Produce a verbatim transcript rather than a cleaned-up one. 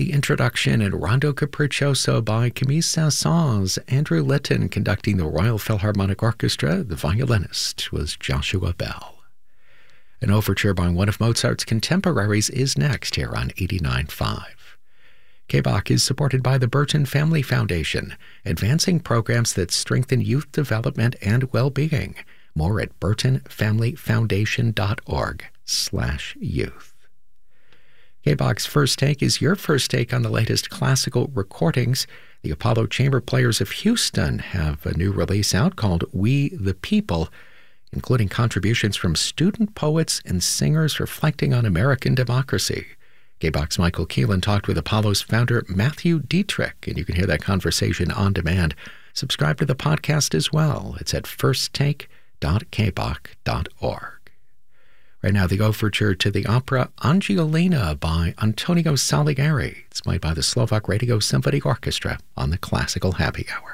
The introduction in Rondo Capriccioso by Camille Saint-Saëns, Andrew Litton conducting the Royal Philharmonic Orchestra. The violinist was Joshua Bell. An overture by one of Mozart's contemporaries is next here on eighty-nine point five. K B O C is supported by the Burton Family Foundation, advancing programs that strengthen youth development and well-being. More at burtonfamilyfoundation.org slash youth. K B O C's First Take is your first take on the latest classical recordings. The Apollo Chamber Players of Houston have a new release out called We the People, including contributions from student poets and singers reflecting on American democracy. K B O C's Michael Keelan talked with Apollo's founder Matthew Dietrich, and you can hear that conversation on demand. Subscribe to the podcast as well. It's at first take dot k b o c dot org. Right now, the overture to the opera Angiolina by Antonio Salieri. It's played by the Slovak Radio Symphony Orchestra on the Classical Happy Hour.